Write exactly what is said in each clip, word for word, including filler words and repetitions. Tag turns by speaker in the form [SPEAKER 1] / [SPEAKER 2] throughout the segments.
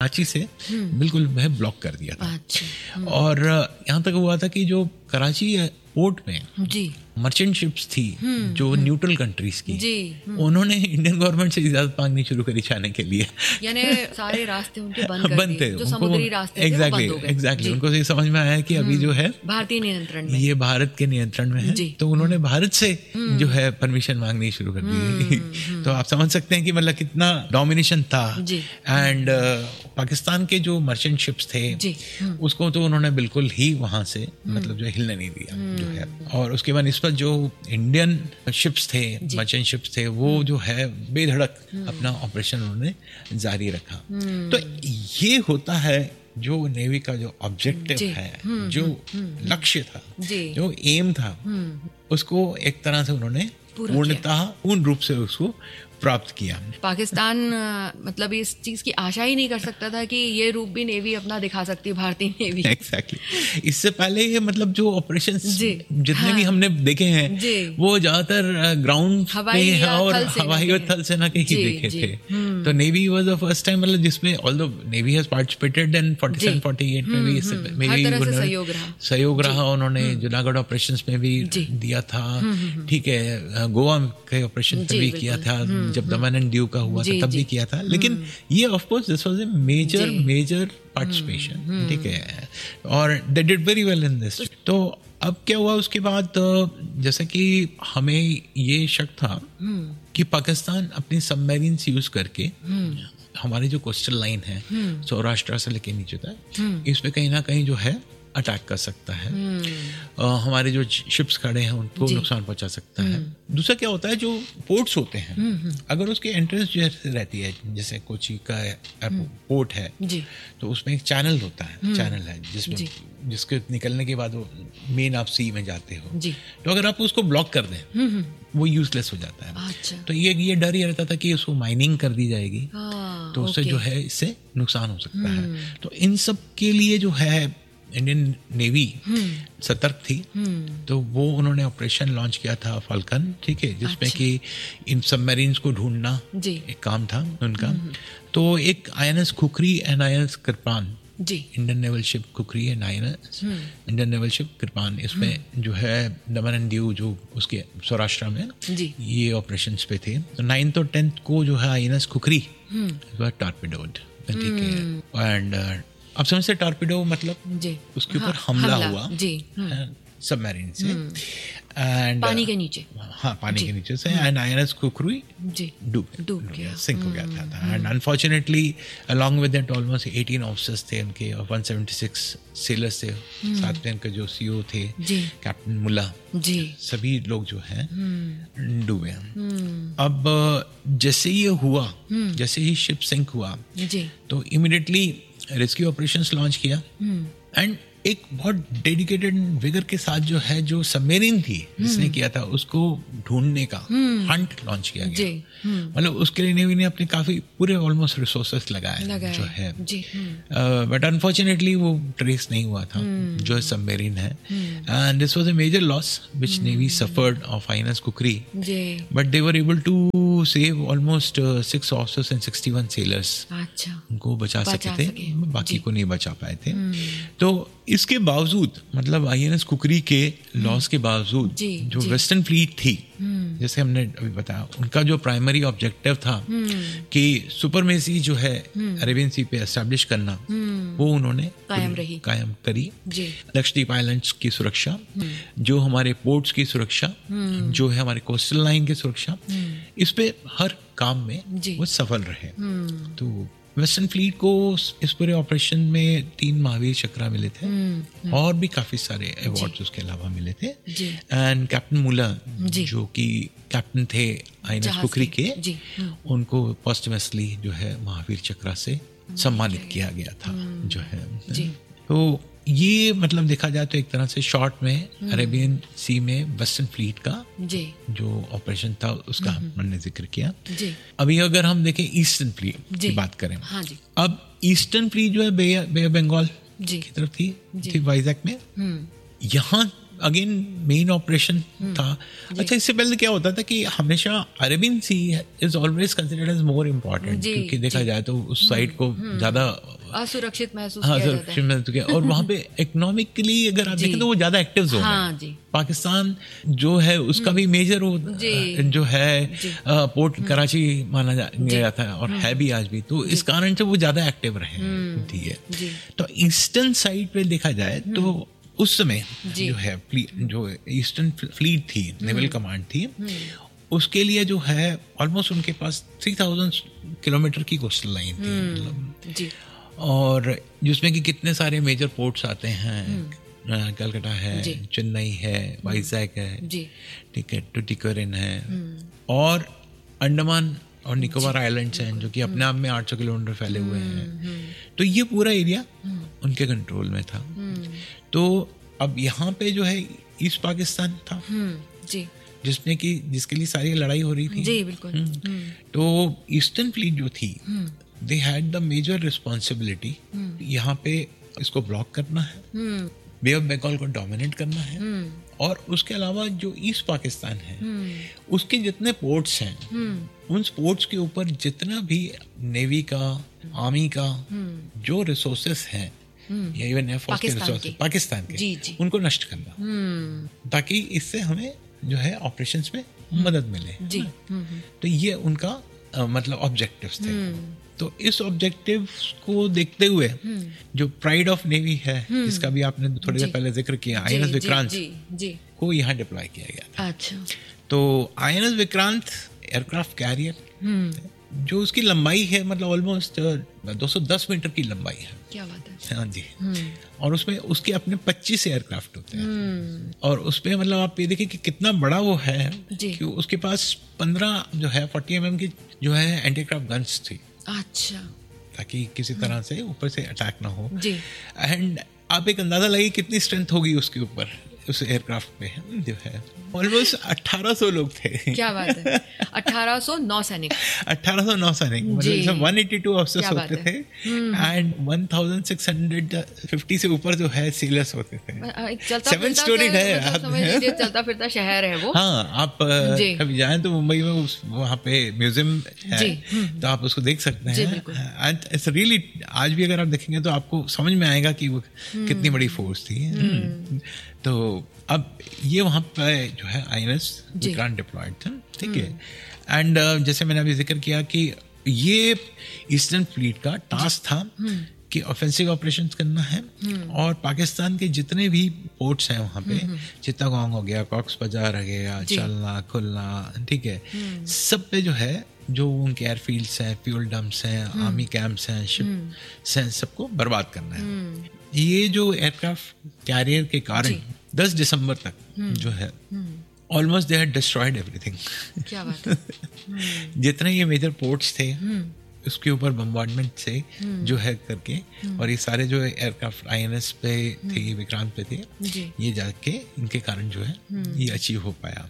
[SPEAKER 1] कराची से बिल्कुल वह ब्लॉक कर दिया था।
[SPEAKER 2] अच्छा।
[SPEAKER 1] और यहाँ तक हुआ था कि जो कराची पोर्ट में
[SPEAKER 2] जी
[SPEAKER 1] मर्चेंट शिप्स थी जो न्यूट्रल कंट्रीज की,
[SPEAKER 2] जी
[SPEAKER 1] उन्होंने इंडियन गवर्नमेंट से इजाजत मांगनी शुरू करी जाने के लिए,
[SPEAKER 2] यानी सारे रास्ते उनके बंद कर
[SPEAKER 1] बंद
[SPEAKER 2] दिए,
[SPEAKER 1] थे
[SPEAKER 2] जो
[SPEAKER 1] उनको,
[SPEAKER 2] समुद्री रास्ते थे वो बंद हो गए।
[SPEAKER 1] एग्जैक्टली उनको ये समझ में आया कि अभी जो है
[SPEAKER 2] भारतीय नियंत्रण में,
[SPEAKER 1] ये भारत के नियंत्रण में है, तो उन्होंने भारत से जो है परमिशन मांगनी शुरू कर दी। तो आप समझ सकते हैं कि मतलब कितना डोमिनेशन था। एंड पाकिस्तान के जो मर्चेंट शिप्स थे उसको तो उन्होंने बिल्कुल ही वहां से मतलब जो हिलने नहीं दिया जो है। और उसके बाद इस पर जो इंडियन शिप्स थे, मर्चेंट शिप्स थे, वो जो है बेधड़क अपना ऑपरेशन उन्होंने जारी रखा। तो ये होता है जो नेवी का जो ऑब्जेक्टिव है, जो लक्ष्य था, जो एम था, उसको एक तरह से उन्होंने पूर्णतः पूर्ण रूप से उसको प्राप्त किया।
[SPEAKER 2] पाकिस्तान मतलब इस चीज की आशा ही नहीं कर सकता था कि ये रूप भी नेवी अपना दिखा सकती है, भारतीय नेवी।
[SPEAKER 1] Exactly exactly. इससे पहले ये मतलब जो ऑपरेशंस जितने हाँ, भी हमने देखे हैं वो ज्यादातर ग्राउंड पे और हवाई और थल सेना के ही देखे थे। तो navy was the first time मतलब जिसमें although navy has participated in forty seven forty eight में भी सहयोग रहा, उन्होंने जूनागढ़ ऑपरेशंस में भी दिया था, ठीक है, गोवा के ऑपरेशन में भी किया था, जब दमन एंड दीव का हुआ था तब भी किया था। लेकिन ये of course this was a major major participation, ठीक है, और they did very well in this. तो अब क्या हुआ उसके बाद, जैसे कि हमें ये शक था कि पाकिस्तान अपनी सबमरीन्स यूज करके हमारी जो कोस्टल लाइन है सौराष्ट्र से लेके नीचे तक, इस पे कहीं ना कहीं जो है अटैक कर सकता है, आ, हमारे जो शिप्स खड़े हैं उनको नुकसान पहुंचा सकता है। दूसरा क्या होता है, जो पोर्ट्स होते हैं अगर उसके एंट्रेंस जैसे रहती है, जैसे कोची का पोर्ट है तो उसमें एक चैनल होता है, चैनल है जिसमें जिसके निकलने के बाद वो मेन आप सी में जाते हो, तो अगर आप उसको ब्लॉक कर दें वो यूजलेस हो जाता है।
[SPEAKER 2] अच्छा।
[SPEAKER 1] तो ये ये डर ये रहता था कि उसको माइनिंग कर दी जाएगी, तो उससे जो है इससे नुकसान हो सकता है। तो इन सब के लिए जो है इंडियन नेवी सतर्क थी, तो वो उन्होंने ऑपरेशन लॉन्च किया था फाल्कन, ठीक है, जिसमें कि इन सबमरीन्स को ढूंढना एक काम था उनका। तो एक INS khukri and INS Kirpan, Indian naval ship khukri and INS Indian naval ship कृपान, इसमें जो है दमन एंड दीव जो उसके सौराष्ट्र में ये ऑपरेशंस पे थे। तो नाइन्थ और टेंथ को जो है आईएनएस खुखरी टॉर्पेडोड, ठीक है, एंड अब समझते टॉर्पेडो मतलब जी, उसके ऊपर हाँ, हमला, हमला हुआ सबमरीन से एंड
[SPEAKER 2] पानी के नीचे,
[SPEAKER 1] हाँ पानी के नीचे से, एंड आईएनएस खुखरी डूब डूब गया, सिंक हो गया था। And unfortunately along with that almost eighteen officers थे उनके और वन सेवेंटी सिक्स सेलर्स थे, साथ में उनके जो सीईओ थे कैप्टन मुल्ला, सभी लोग जो हैं डूबे। अब जैसे ये हुआ, जैसे ही शिप सिंक हुआ तो इमीडिएटली रेस्क्यू ऑपरेशंस लॉन्च किया, एंड एक बहुत डेडिकेटेड विगर के साथ जो है जो सबमरीन थी जिसने किया था उसको ढूंढने का हंट लॉन्च किया गया। मतलब उसके लिए नेवी ने अपने काफी पूरे ऑलमोस्ट रिसोर्सेस लगाए जो है, बट अनफॉर्चुनेटली वो ट्रेस नहीं हुआ था जो सबमरीन है, and this was a major loss which navy suffered of INS khukri, but they were able to save almost six officers and sixty one sellers.
[SPEAKER 2] अच्छा,
[SPEAKER 1] उनको बचा सके थे, बाकी को नहीं बचा पाए थे। तो इसके बावजूद मतलब आईएनएस खुखरी के लॉस के बावजूद जो वेस्टर्न फ्लीट थी, जैसे हमने अभी बताया, उनका जो प्राइमरी ऑब्जेक्टिव था कि सुपरमेसी जो है अरेबियन सी पे एस्टैब्लिश करना, वो उन्होंने
[SPEAKER 2] कायम रही
[SPEAKER 1] कायम करी। लक्षद्वीप आइलैंड्स की सुरक्षा, जो हमारे पोर्ट्स की सुरक्षा, जो है हमारे कोस्टल लाइन की सुरक्षा, इस पे हर काम में वो सफल रहे। तो वेस्टर्न फ्लीट को इस पूरे ऑपरेशन में तीन महावीर चक्र मिले थे और भी काफी सारे अवार्ड्स उसके अलावा मिले थे। एंड कैप्टन मुला जो कि कैप्टन थे आईएनएस खुखरी के, उनको पोस्टमसली जो है महावीर चक्र से सम्मानित किया गया था जो है। तो ये मतलब देखा जाए तो एक तरह से शॉर्ट में अरेबियन सी में वेस्टर्न फ्लीट का जो ऑपरेशन था उसका हमने जिक्र किया। अभी अगर हम देखें ईस्टर्न फ्लीट की बात करें,
[SPEAKER 2] हाँ जी।
[SPEAKER 1] अब ईस्टर्न फ्लीट जो है बे ऑफ बंगाल की तरफ थी, थी वाइजैक में। यहाँ अगेन मेन ऑपरेशन था। अच्छा, इससे पहले क्या होता था कि हमेशा Arabian C is always considered as more important, क्योंकि देखा जाए तो उस साइड को ज्यादा
[SPEAKER 2] असुरक्षित महसूस
[SPEAKER 1] हाँ,
[SPEAKER 2] किया जाता है।
[SPEAKER 1] महसूस किया। और वहाँ पे इकोनॉमिकली अगर आप देखें तो वो ज्यादा एक्टिव जोन
[SPEAKER 2] हाँ,
[SPEAKER 1] है।
[SPEAKER 2] जी।
[SPEAKER 1] पाकिस्तान जो है उसका भी मेजर जो है पोर्ट कराची माना जाता है, और है भी आज भी, तो इस कारण से वो ज्यादा एक्टिव रहे हैं। ठीक है, तो ईस्टर्न साइड पे देखा जाए तो उस समय जो है जो ईस्टर्न फ्लीट थी, नेवल कमांड थी, उसके लिए जो है ऑलमोस्ट उनके पास थ्री थाउजेंड किलोमीटर की कोस्टल लाइन थी, मतलब, और जिसमें कि कितने सारे मेजर पोर्ट्स आते हैं। कलकत्ता है, चेन्नई है, वाइजैक है, ठीक है, टुटिकोरिन है, और अंडमान और निकोबार आइलैंड्स हैं जो कि अपने आप में आठ सौ किलोमीटर फैले हुए हैं। तो ये पूरा एरिया उनके कंट्रोल में था। तो अब यहाँ पे जो है ईस्ट पाकिस्तान था, जी, जिसने की जिसके लिए सारी लड़ाई हो रही थी।
[SPEAKER 2] जी, बिल्कुल।
[SPEAKER 1] तो ईस्टर्न फ्लीट जो थी, they had the major responsibility यहाँ पे इसको ब्लॉक करना है, बे ऑफ बंगाल को डोमिनेट करना है, और उसके अलावा जो ईस्ट पाकिस्तान है उसके जितने पोर्ट्स हैं, उन पोर्ट्स के ऊपर जितना भी नेवी का, आर्मी का जो रिसोर्सेस हैं, या इवन एयरफोर्स के रिसोर्सेस पाकिस्तान के, जी, जी, उनको नष्ट करना, ताकि इससे हमें जो है ऑपरेशंस में मदद मिले। जी, तो ये उनका आ, मतलब ऑब्जेक्टिव्स थे। तो इस ऑब्जेक्टिव को देखते हुए जो प्राइड ऑफ नेवी है, जिसका भी आपने थोड़ी देर पहले जिक्र किया, आईएनएस विक्रांत को यहाँ डिप्लॉय किया गया था। अच्छा। तो आईएनएस विक्रांत एयरक्राफ्ट कैरियर जो उसकी लंबाई है, मतलब ऑलमोस्ट दो सौ दस मीटर की लंबाई है।
[SPEAKER 2] क्या बात है।
[SPEAKER 1] हाँ जी। और उसमें उसके अपने पच्चीस एयरक्राफ्ट होते हैं, और उसमें मतलब आप ये देखिए कि कितना बड़ा वो है कि उसके पास पंद्रह जो है फोर्टी एम एम की जो है एंटी एयरक्राफ्ट गन्स थी। अच्छा। ताकि किसी तरह से ऊपर से अटैक ना हो। जी। एंड आप एक अंदाजा लगाइए कितनी स्ट्रेंथ होगी उसके ऊपर, उस एयरक्राफ्ट पे जो है ऑलमोस्ट अठारह सौ लोग थे।
[SPEAKER 2] क्या बात है। अठारह सौ नौ सैनिक
[SPEAKER 1] अठारह सौ नौ सैनिक मतलब एक सौ बयासी ऑफिसर्स होते थे, एंड सोलह सौ पचास से ऊपर जो है सेलर्स होते थे। सेवन स्टोरी है,
[SPEAKER 2] चलता फिरता शहर है वो।
[SPEAKER 1] हाँ, आप कभी जाएं तो मुंबई में वहाँ पे म्यूजियम है, तो आप उसको देख सकते हैं। एंड इट्स रियली, आज भी अगर आप देखेंगे तो आपको समझ में आएगा कि वो कितनी बड़ी फोर्स थी। तो अब ये वहाँ पे जो है आईएनएस विक्रांत डिप्लॉयड था, ठीक है। एंड uh, जैसे मैंने अभी जिक्र किया कि ये ईस्टर्न फ्लीट का टास्क था कि ऑफेंसिव ऑपरेशंस करना है, और पाकिस्तान के जितने भी पोर्ट्स हैं वहाँ पे, चित्तागोंग हो गया, कॉक्स बाजार हो गया, चलना, खुलना, ठीक है, सब पे जो है जो उनके एयरफील्ड्स हैं, फ्यूल डंप्स हैं, आर्मी कैंप्स हैं, शिप हैं, सबको बर्बाद करना है। ये जो एयरक्राफ्ट कैरियर के कारण दस दिसंबर तक जो है almost they had destroyed everything. क्या बात है। जितने ये मेजर पोर्ट्स थे उसके ऊपर बम्बार्डमेंट से जो है करके, और ये सारे जो एयरक्राफ्ट आईएनएस पे थे, विक्रांत पे थे, ये जाके इनके कारण जो है ये अचीव हो पाया।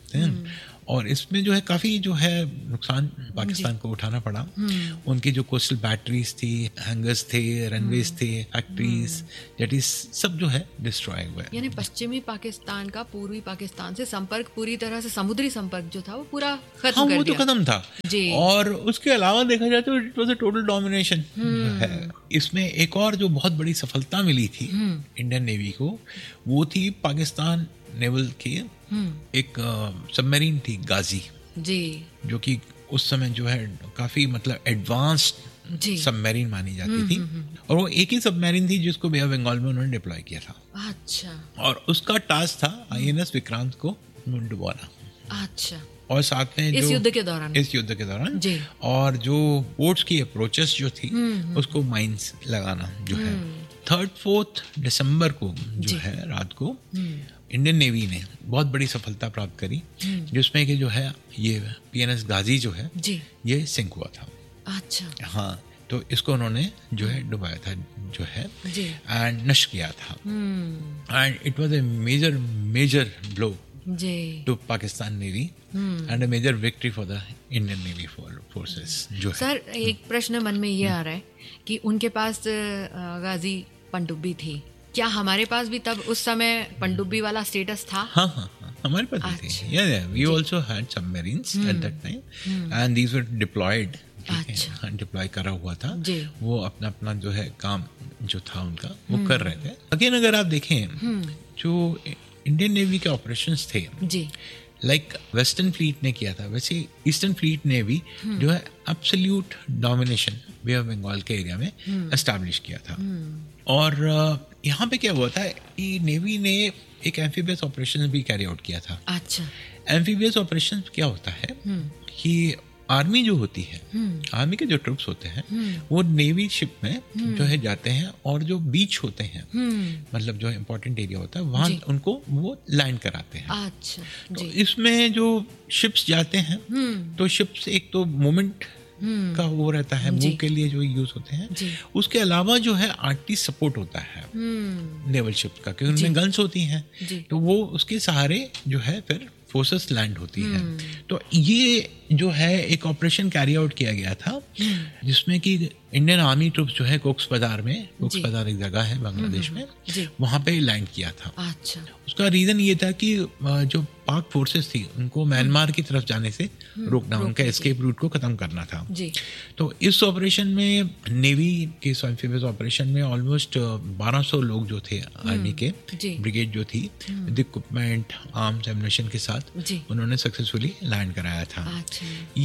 [SPEAKER 1] और इसमें जो है काफ़ी जो है नुकसान पाकिस्तान को उठाना पड़ा। उनकी जो कोस्टल बैटरीज थी, हैंगर्स थे, रनवेज थे, फैक्ट्रीज, जेटीज, सब जो है डिस्ट्रॉय हुए।
[SPEAKER 2] यानी पश्चिमी पाकिस्तान का पूर्वी पाकिस्तान से संपर्क पूरी तरह से, समुद्री संपर्क जो था वो पूरा खत्म
[SPEAKER 1] हाँ,
[SPEAKER 2] कर
[SPEAKER 1] वो
[SPEAKER 2] दिया।
[SPEAKER 1] तो खत्म था जी। और उसके अलावा देखा जाए तो it was a total domination है। इसमें एक और जो बहुत बड़ी सफलता मिली थी इंडियन नेवी को, वो थी पाकिस्तान नेवल की एक सबमरीन थी गाजी जी, जो कि उस समय जो है काफी मतलब एडवांस्ड सबमरीन मानी जाती थी, और वो एक ही सबमरीन थी जिसको बे ऑफ बंगाल में उन्होंने डिप्लॉय किया था। अच्छा। और उसका टास्क था आईएनएस विक्रांत को डुबोना। अच्छा। और साथ में
[SPEAKER 2] इस युद्ध के दौरान
[SPEAKER 1] इस युद्ध के दौरान जी। और जो पोर्ट्स की अप्रोचेस जो थी उसको माइंस लगाना जो है। थर्ड फोर्थ दिसंबर को जो है रात को इंडियन नेवी ने बहुत बड़ी सफलता प्राप्त करी, जिसमें कि जो है ये पीएनएस गाजी जो है जी। ये सिंक हुआ था। अच्छा। हाँ, तो इसको उन्होंने जो है डुबाया था जो है एंड नष्ट किया था। And it was a major major blow to Pakistan navy and a major victory for the Indian navy forces जो है।
[SPEAKER 2] सर, एक प्रश्न मन में ये आ रहा है कि उनके पास गाजी पनडुब्बी थी, क्या हमारे पास भी तब उस समय पनडुब्बी वाला स्टेटस था?
[SPEAKER 1] हाँ हाँ हाँ, हमारे पास भी थे। या या we also had submarines at that time and these were diploid. अच्छा, डिप्लॉय करा हुआ था, वो अपना अपना जो है काम जो था उनका वो कर रहे थे। अगेन अगर आप देखें जो इंडियन नेवी के ऑपरेशंस थे जी, लाइक वेस्टर्न फ्लीट ने किया था, वैसे ईस्टर्न फ्लीट ने भी जो है absolute domination bay of Bengal के एरिया में एस्टैब्लिश किया था। और यहाँ पे क्या हुआ था कि नेवी ने एक एम्फीबियस ऑपरेशन भी कैरी आउट किया था।
[SPEAKER 2] अच्छा,
[SPEAKER 1] एम्फीबियस ऑपरेशन क्या होता है कि आर्मी जो होती है, आर्मी के जो ट्रूप्स होते हैं वो नेवी शिप में जो है जाते हैं और जो बीच होते हैं, मतलब जो इम्पोर्टेंट एरिया होता है वहाँ उनको वो लैंड कराते हैं।
[SPEAKER 2] अच्छा,
[SPEAKER 1] तो इसमें जो शिप्स जाते हैं तो शिप्स एक तो मोमेंट का वो रहता है, मूव के लिए जो यूज होते हैं, उसके अलावा जो है आर्टी सपोर्ट होता है नेवल शिप का, क्योंकि उनमें गन्स होती हैं, तो वो उसके सहारे जो है फिर फोर्सेस लैंड होती है। तो ये जो है एक ऑपरेशन कैरी आउट किया गया था जिसमें कि इंडियन आर्मी ट्रूप्स जो है कोक्स बाजार में, कोक्स बाजार एक जगह है बांग्लादेश में, वहां पे लैंड किया था।
[SPEAKER 2] अच्छा,
[SPEAKER 1] उसका रीजन ये था कि जो पाक फोर्सेस थी उनको म्यांमार की तरफ जाने से रोकना, उनका एस्केप रूट को खत्म करना था। तो इस ऑपरेशन में नेवी के एम्फीबियस ऑपरेशन में ऑलमोस्ट बारह सौ लोग जो थे आर्मी के ब्रिगेड जो थी विद इक्विपमेंट, आर्म्स, एम्युनिशन के साथ उन्होंने सक्सेसफुली लैंड कराया था।
[SPEAKER 2] अच्छा।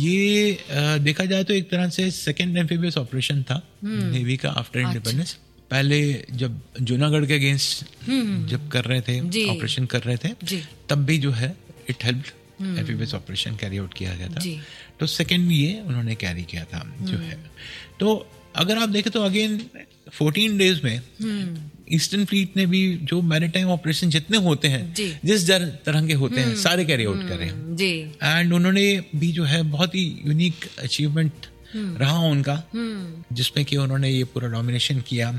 [SPEAKER 1] ये आ, देखा जाए तो एक तरह से सेकेंड एम्फीबियस ऑपरेशन था नेवी का आफ्टर इंडिपेंडेंस। पहले जब जूनागढ़ के अगेंस्ट जब कर रहे थे, ऑपरेशन कर रहे थे, तब भी जो है it helped amphibious operation carry out किया गया था। तो सेकेंड ये उन्होंने कैरी किया था जो है। तो अगर आप देखें तो अगेन फोर्टीन डेज में ईस्टर्न फ्लीट ने भी जो मैरीटाइम ऑपरेशन जितने होते हैं, जिस तरह के होते हैं, सारे कैरी आउट कर रहे हैं। एंड उन्होंने भी जो है बहुत ही यूनिक अचीवमेंट रहा उनका, जिसमें कि उन्होंने ये पूरा डोमिनेशन किया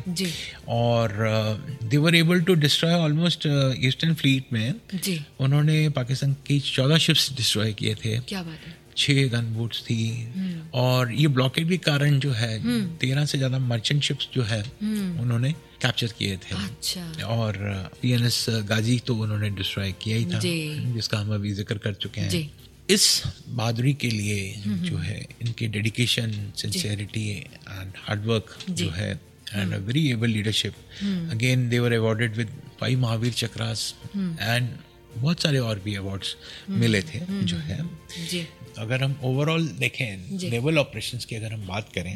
[SPEAKER 1] और दे were able to destroy almost eastern fleet में उन्होंने पाकिस्तान की चौदह शिप्स डिस्ट्रॉय किए थे।
[SPEAKER 2] क्या बात है।
[SPEAKER 1] छह गन बोट्स थी और ये ब्लॉकेड के कारण जो है तेरह से ज्यादा मर्चेंट शिप्स जो है उन्होंने कैप्चर किए थे।
[SPEAKER 2] अच्छा।
[SPEAKER 1] और पीएनएस गाजी तो उन्होंने डिस्ट्रॉय किया ही था, जिसका हम अभी जिक्र कर चुके हैं। इस बहादुरी के लिए जो है इनके डेडिकेशन, सिंसियरिटी एंड हार्डवर्क जो है and a very able leadership, again they were awarded with five Mahavir chakras and बहुत सारे और भी अवार्ड्स मिले थे जो है। अगर हम ओवरऑल देखें नेवल ऑपरेशंस की अगर हम बात करें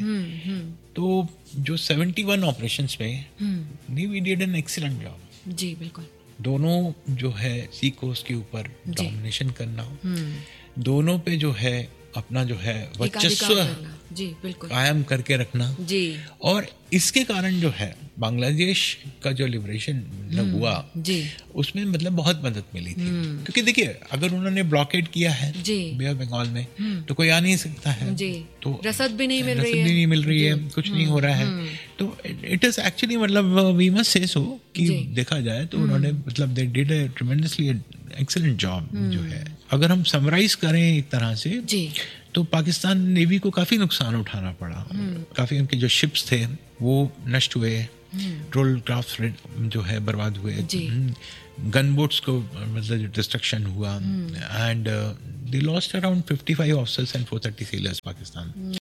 [SPEAKER 1] तो जो इकहत्तर ऑपरेशंस में navy did an excellent job.
[SPEAKER 2] जी बिल्कुल।
[SPEAKER 1] दोनों जो है सी कोस्ट के ऊपर डोमिनेशन करना, दोनों पे जो है अपना जो है वर्चस्व
[SPEAKER 2] जी बिल्कुल
[SPEAKER 1] कायम करके रखना
[SPEAKER 2] जी।
[SPEAKER 1] और इसके कारण जो है बांग्लादेश का जो लिबरेशन मतलब हुआ
[SPEAKER 2] जी,
[SPEAKER 1] उसमें मतलब बहुत मदद मिली थी। क्योंकि देखिए अगर उन्होंने ब्लॉकेड किया है बे ऑफ बंगाल में तो कोई आ नहीं सकता है जी, तो रसद भी नहीं मिल रही है, भी नहीं मिल रही है, कुछ नहीं हो रहा है। तो इट इज एक्चुअली मतलब वी मस्ट से सो कि देखा जाए तो उन्होंने मतलब they did a tremendously excellent job जो है। अगर हम समराइज करें एक तरह से जी, तो पाकिस्तान नेवी को काफी नुकसान उठाना पड़ा। काफी उनके जो शिप्स थे वो नष्ट हुए, ट्रोल क्राफ्ट जो है बर्बाद हुए, गन बोट्स को मतलब डिस्ट्रक्शन हुआ and they lost around fifty five officers and four thirty sellers Pakistan.